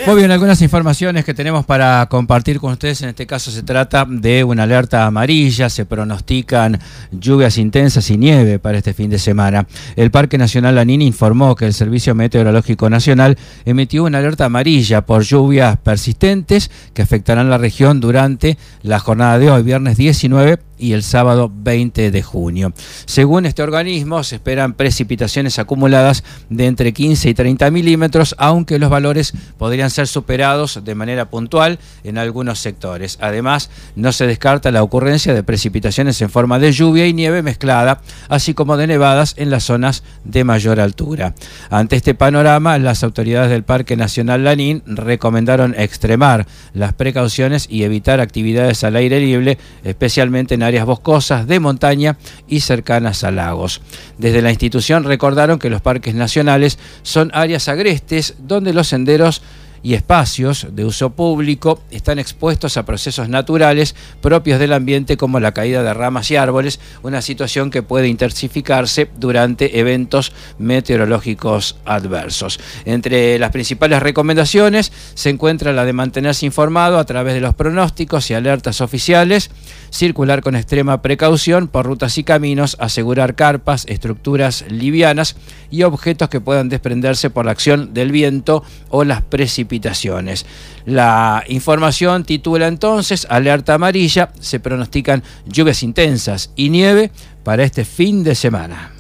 Muy bien, algunas informaciones que tenemos para compartir con ustedes. En este caso se trata de una alerta amarilla. Se pronostican lluvias intensas y nieve para este fin de semana. El Parque Nacional Lanín informó que el Servicio Meteorológico Nacional emitió una alerta amarilla por lluvias persistentes que afectarán la región durante la jornada de hoy, viernes 19 y el sábado 20 de junio. Según este organismo, se esperan precipitaciones acumuladas de entre 15 y 30 milímetros, aunque los valores podrían ser superados de manera puntual en algunos sectores. Además, no se descarta la ocurrencia de precipitaciones en forma de lluvia y nieve mezclada, así como de nevadas en las zonas de mayor altura. Ante este panorama, las autoridades del Parque Nacional Lanín recomendaron extremar las precauciones y evitar actividades al aire libre, especialmente en áreas boscosas, de montaña y cercanas a lagos. Desde la institución recordaron que los parques nacionales son áreas agrestes donde los senderos y espacios de uso público están expuestos a procesos naturales propios del ambiente, como la caída de ramas y árboles, una situación que puede intensificarse durante eventos meteorológicos adversos. Entre las principales recomendaciones se encuentra la de mantenerse informado a través de los pronósticos y alertas oficiales, circular con extrema precaución por rutas y caminos, asegurar carpas, estructuras livianas y objetos que puedan desprenderse por la acción del viento o las precipitaciones. La información titula entonces: alerta amarilla, se pronostican lluvias intensas y nieve para este fin de semana.